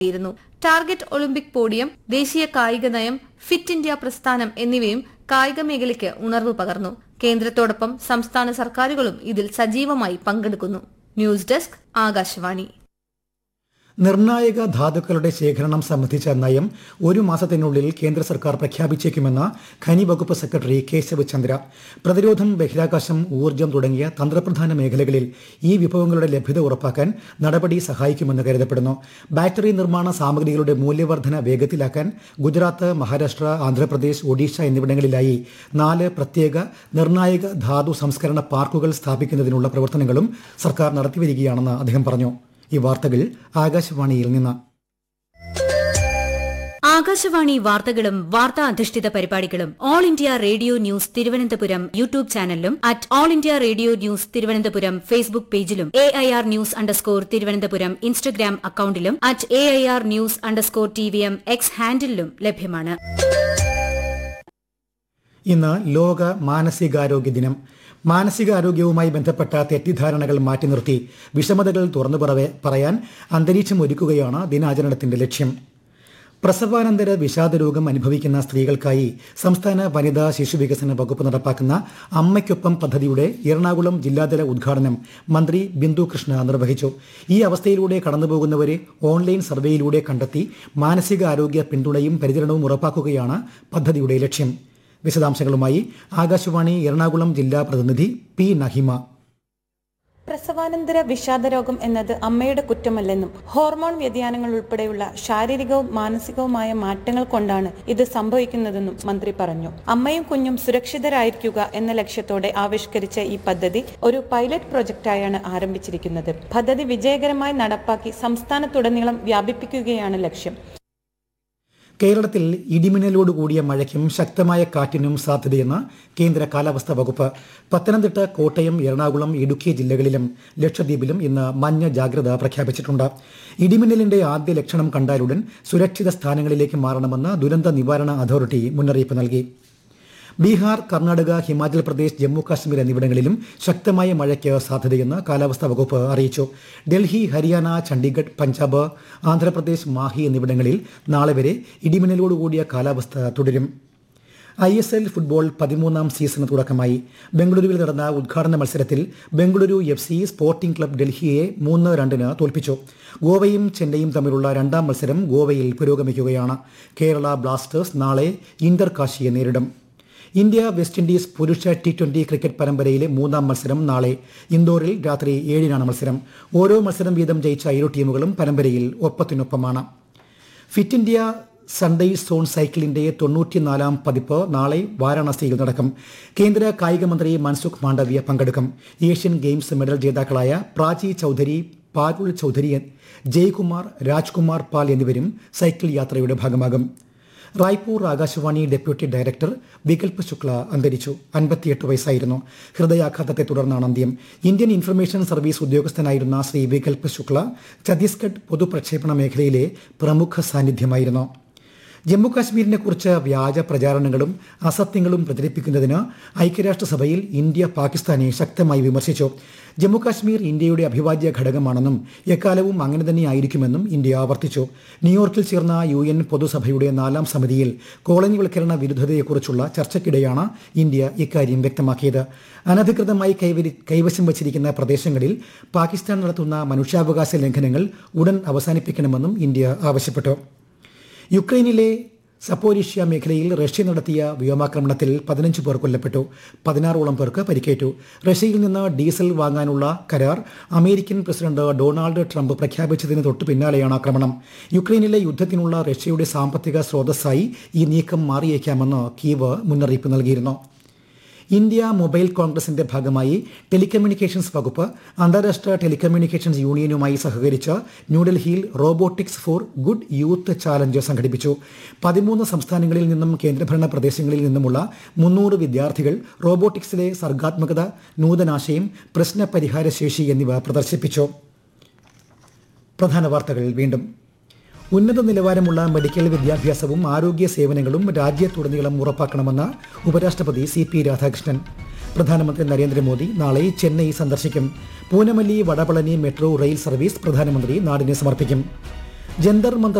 യിരുന്നു. Target Olympic podium, ദേശീയ കായിക നയം, ഫിറ്റ് ഇന്ത്യ പ്രസ്ഥാനം എന്നിവയും കായിക മേഖലയ്ക്ക് ഉണർവ് പകർന്നു. കേന്ദ്രത്തോടൊപ്പം സംസ്ഥാന സർക്കാരുകളും ഇതിൽ സജീവമായി പങ്കെടുക്കുന്നു. News desk, Akashvani. നിർണായക ധാതുക്കളുടെ ശേഖരണം സംബന്ധിച്ച നയം 1 മാസത്തിനുള്ളിൽ കേന്ദ്ര സർക്കാർ പ്രഖ്യാപിച്ചേക്കുമെന്ന് ഖനി വകുപ്പ് സെക്രട്ടറി കേശവ് ചന്ദ്ര. പ്രതിരോധം, ബഹിരാകാശം, ഊർജ്ജം തുടങ്ങിയ തന്ത്രപ്രധാന മേഖലകളിൽ ഈ വിഭവങ്ങളുടെ ലഭ്യത ഉറപ്പാക്കാൻ നടപടി സഹായിക്കുമെന്ന് കരുതപ്പെടുന്നു. ബാറ്ററി നിർമ്മാണ സാമഗ്രികളുടെ മൂല്യവർദ്ധന വേഗത്തിലാക്കാൻ ഗുജറാത്ത്, മഹാരാഷ്ട്ര, ആന്ധ്രാപ്രദേശ്, ഒഡീഷ എന്നിവിടങ്ങളിലായി 4 പ്രത്യേക നിർണായക ധാതു സംസ്കരണ പാർക്കുകൾ സ്ഥാപിക്കുന്നതിനുള്ള പ്രവർത്തനങ്ങളും സർക്കാർ നടത്തിവരികയാണെന്ന് അദ്ദേഹം പറഞ്ഞു. ഈ വാർത്തകൾ ആകാശവാണിയിൽ നിന്ന്. ആകാശവാണി വാർത്തകളും വാർത്താ അധിഷ്ഠിത പരിപാടികളും all India radio news Thiruvananthapuram YouTube ചാനലിലും all India radio news Thiruvananthapuram Facebook പേജിലും AIR ന്യൂസ് _ തിരുവനന്തപുരം ഇൻസ്റ്റഗ്രാം അക്കൌണ്ടിലും @AIR ന്യൂസ് _TVM X ഹാൻഡിലും ലഭ്യമാണ്. ഇന്ന് ലോക മാനസികാരോഗ്യ ദിനം. മാനസികാരോഗ്യവുമായി ബന്ധപ്പെട്ട തെറ്റിദ്ധാരണകൾ മാറ്റി നിർത്തി വിഷമതകൾ തുറന്നു പറയാൻ അന്തരീക്ഷം ഒരുക്കുകയാണ് ദിനാചരണത്തിന്റെ ലക്ഷ്യം. പ്രസവാനന്തര വിഷാദരോഗം അനുഭവിക്കുന്ന സ്ത്രീകൾക്കായി സംസ്ഥാന വനിതാ ശിശുവികസന വകുപ്പ് നടപ്പാക്കുന്ന അമ്മയ്ക്കൊപ്പം പദ്ധതിയുടെ എറണാകുളം ജില്ലാതല ഉദ്ഘാടനം മന്ത്രി ബിന്ദു കൃഷ്ണ നിർവഹിച്ചു. ഈ അവസ്ഥയിലൂടെ കടന്നുപോകുന്നവരെ ഓൺലൈൻ സർവേയിലൂടെ കണ്ടെത്തി മാനസികാരോഗ്യ പിന്തുണയും പരിചരണവും ഉറപ്പാക്കുകയാണ് പദ്ധതിയുടെ ലക്ഷ്യം. വിശദാംശങ്ങളുമായി ആകാശവാണി എറണാകുളം ജില്ലാ പ്രതിനിധി P. നഹിമ. പ്രസവാനന്തര വിഷാദരോഗം എന്നത് അമ്മയുടെ കുറ്റമല്ലെന്നും ഹോർമോൺ വ്യതിയാനങ്ങൾ ഉൾപ്പെടെയുള്ള ശാരീരികവും മാനസികവുമായ മാറ്റങ്ങൾ കൊണ്ടാണ് ഇത് സംഭവിക്കുന്നതെന്നും മന്ത്രി പറഞ്ഞു. അമ്മയും കുഞ്ഞും സുരക്ഷിതരായിരിക്കുക എന്ന ലക്ഷ്യത്തോടെ ആവിഷ്കരിച്ച ഈ പദ്ധതി ഒരു പൈലറ്റ് പ്രൊജക്റ്റായാണ് ആരംഭിച്ചിരിക്കുന്നത്. പദ്ധതി വിജയകരമായി നടപ്പാക്കി സംസ്ഥാനത്തുടനീളം വ്യാപിപ്പിക്കുകയാണ് ലക്ഷ്യം. കേരളത്തിൽ ഇടിമിന്നലോടുകൂടിയ മഴയ്ക്കും ശക്തമായ കാറ്റിനും സാധ്യതയെന്ന് കേന്ദ്ര കാലാവസ്ഥാ വകുപ്പ്. പത്തനംതിട്ട, കോട്ടയം, എറണാകുളം, ഇടുക്കി ജില്ലകളിലും ലക്ഷദ്വീപിലും ഇന്ന് മഞ്ഞ ജാഗ്രത പ്രഖ്യാപിച്ചിട്ടുണ്ട്. ഇടിമിന്നലിന്റെ ആദ്യ ലക്ഷണം കണ്ടാലുടൻ സുരക്ഷിത സ്ഥാനങ്ങളിലേക്ക് മാറണമെന്ന് ദുരന്ത നിവാരണ അതോറിറ്റി മുന്നറിയിപ്പ് നൽകി. ബീഹാർ, കർണാടക, ഹിമാചൽ പ്രദേശ്, ജമ്മു കാശ്മീർ എന്നിവിടങ്ങളിലും ശക്തമായ മഴയ്ക്ക് സാധ്യതയെന്ന് കാലാവസ്ഥാ വകുപ്പ് അറിയിച്ചു. ഡൽഹി, ഹരിയാന, ചണ്ഡീഗഡ്, പഞ്ചാബ്, ആന്ധ്രാപ്രദേശ്, മാഹി എന്നിവിടങ്ങളിൽ നാളെ വരെ ഇടിമിന്നലോടുകൂടിയ കാലാവസ്ഥ തുടരും. ISL ഫുട്ബോൾ 13ാം സീസണ് തുടക്കമായി. ബംഗളൂരുവിൽ നടന്ന ഉദ്ഘാടന മത്സരത്തിൽ ബംഗളൂരു FC സ്പോർട്ടിംഗ് ക്ലബ് ഡൽഹിയെ 3-2 തോൽപ്പിച്ചു. ഗോവയും ചെന്നൈയും തമ്മിലുള്ള 2ാം മത്സരം ഗോവയിൽ പുരോഗമിക്കുകയാണ്. കേരള ബ്ലാസ്റ്റേഴ്സ് നാളെ ഇന്റർ കാശിയെ നേരിടും. ഇന്ത്യ വെസ്റ്റ് ഇൻഡീസ് പുരുഷ T20 ക്രിക്കറ്റ് പരമ്പരയിലെ 3ാം മത്സരം നാളെ ഇൻഡോറിൽ രാത്രി 7-നാണ് മത്സരം. ഓരോ മത്സരം വീതം ജയിച്ച ഇരു ടീമുകളും പരമ്പരയിൽ ഒപ്പത്തിനൊപ്പമാണ്. ഫിറ്റ് ഇന്ത്യ സൺഡേ സോൺ സൈക്കിളിന്റെ 94ാം പതിപ്പ് നാളെ വാരാണസിയിൽ നടക്കും. കേന്ദ്ര കായിക മന്ത്രി മൻസുഖ് മാണ്ഡവ്യ പങ്കെടുക്കും. ഏഷ്യൻ ഗെയിംസ് മെഡൽ ജേതാക്കളായ പ്രാചി ചൌധരി, പാരുൾ ചൌധരി, ജയ്കുമാർ, രാജ്കുമാർ പാൽ എന്നിവരും സൈക്കിൾ യാത്രയുടെ ഭാഗമാകും. റായ്പൂർ ആകാശവാണി ഡെപ്യൂട്ടി ഡയറക്ടർ വികൽപ് ശുക്ല അന്തരിച്ചു. 58 വയസ്സായിരുന്നു. ഹൃദയാഘാതത്തെ തുടർന്നാണ് അന്ത്യം. Indian information service ഉദ്യോഗസ്ഥനായിരുന്ന Shri Vikalp Shukla Chhattisgarh പൊതുപ്രക്ഷേപണ മേഖലയിലെ പ്രമുഖ സാന്നിധ്യമായിരുന്നു. ജമ്മുകാശ്മീരിനെ കുറിച്ച് വ്യാജ പ്രചാരണങ്ങളും അസത്യങ്ങളും പ്രചരിപ്പിക്കുന്നതിന് ഐക്യരാഷ്ട്രസഭയിൽ ഇന്ത്യ പാകിസ്ഥാനെ ശക്തമായി വിമർശിച്ചു. ജമ്മുകാശ്മീർ ഇന്ത്യയുടെ അവിഭാജ്യ ഘടകമാണെന്നും എക്കാലവും അങ്ങനെ തന്നെയായിരിക്കുമെന്നും ഇന്ത്യ ആവർത്തിച്ചു. ന്യൂയോർക്കിൽ ചേർന്ന UN പൊതുസഭയുടെ 4ാം സമിതിയിൽ കോളനിവൽക്കരണ വിരുദ്ധതയെക്കുറിച്ചുള്ള ചർച്ചയ്ക്കിടെയാണ് ഇന്ത്യ ഇക്കാര്യം വ്യക്തമാക്കിയത്. അനധികൃതമായി കൈവശം വച്ചിരിക്കുന്ന പ്രദേശങ്ങളിൽ പാകിസ്ഥാൻ നടത്തുന്ന മനുഷ്യാവകാശ ലംഘനങ്ങൾ ഉടൻ അവസാനിപ്പിക്കണമെന്നും ഇന്ത്യ ആവശ്യപ്പെട്ടു. യുക്രൈനിലെ സപ്പോരിഷ്യ മേഖലയിൽ റഷ്യ നടത്തിയ വ്യോമാക്രമണത്തിൽ 15 പേർ കൊല്ലപ്പെട്ടു. 16ഓളം പേർക്ക് പരിക്കേറ്റു. റഷ്യയിൽ നിന്ന് ഡീസൽ വാങ്ങാനുള്ള കരാർ അമേരിക്കൻ പ്രസിഡന്റ് ഡൊണാൾഡ് ട്രംപ് പ്രഖ്യാപിച്ചതിന് തൊട്ടു പിന്നാലെയാണ് ആക്രമണം. യുക്രൈനിലെ യുദ്ധത്തിനുള്ള റഷ്യയുടെ സാമ്പത്തിക സ്രോതസ്സായി ഈ നീക്കം മാറിയേക്കാമെന്ന് കീവ് മുന്നറിയിപ്പ് നൽകിയിരുന്നു. ഇന്ത്യ മൊബൈൽ കോൺഗ്രസിന്റെ ഭാഗമായി ടെലികമ്മ്യൂണിക്കേഷൻസ് വകുപ്പ് അന്താരാഷ്ട്ര ടെലികമ്മ്യൂണിക്കേഷൻസ് യൂണിയനുമായി സഹകരിച്ച് ന്യൂഡൽഹിയിൽ robotics four good youth challenge സംഘടിപ്പിച്ചു. 13 സംസ്ഥാനങ്ങളിൽ നിന്നും കേന്ദ്രഭരണ പ്രദേശങ്ങളിൽ നിന്നുമുള്ള 300 വിദ്യാർത്ഥികൾ റോബോട്ടിക്സിലെ സർഗാത്മകത, നൂതനാശയം, പ്രശ്നപരിഹാരശേഷി എന്നിവ പ്രദർശിപ്പിച്ചു. പ്രധാന വാർത്തകൾ വീണ്ടും. ഉന്നത നിലവാരമുള്ള മെഡിക്കൽ വിദ്യാഭ്യാസവും ആരോഗ്യ സേവനങ്ങളും രാജ്യത്തുടനീളം ഉറപ്പാക്കണമെന്ന് ഉപരാഷ്ട്രപതി CP രാധാകൃഷ്ണൻ. പ്രധാനമന്ത്രി നരേന്ദ്രമോദി നാളെ ചെന്നൈ സന്ദർശിക്കും. Poonamallee Vadapalani metro rail service പ്രധാനമന്ത്രി നാടിന് സമർപ്പിക്കും. ജന്തർ മന്ദർ